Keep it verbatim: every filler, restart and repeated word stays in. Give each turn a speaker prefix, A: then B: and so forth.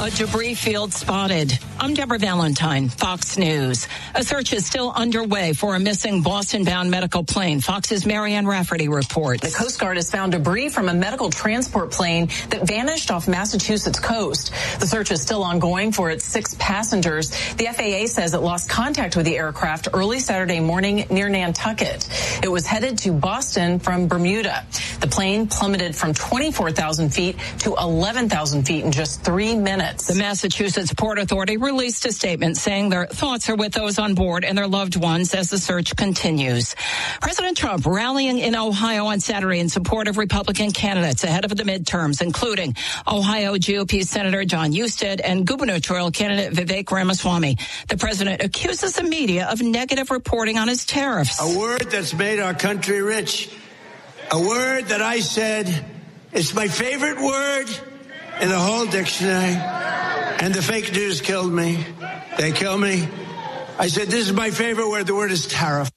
A: A debris field spotted. I'm Deborah Valentine, Fox News. A search is still underway for a missing Boston-bound medical plane. Fox's Marianne Rafferty reports.
B: The Coast Guard has found debris from a medical transport plane that vanished off Massachusetts coast. The search is still ongoing for its six passengers. The F A A says it lost contact with the aircraft early Saturday morning near Nantucket. It was headed to Boston from Bermuda. The plane plummeted from twenty-four thousand feet to eleven thousand feet in just three minutes.
A: The Massachusetts Port Authority released a statement saying their thoughts are with those on board and their loved ones as the search continues. President Trump rallying in Ohio on Saturday in support of Republican candidates ahead of the midterms, including Ohio G O P Senator John Husted and gubernatorial candidate Vivek Ramaswamy. The president accuses the media of negative reporting on his tariffs.
C: A word that's made our country rich. A word that I said is my favorite word in the whole dictionary. And the fake news killed me. They killed me. I said, this is my favorite word. The word is tariff.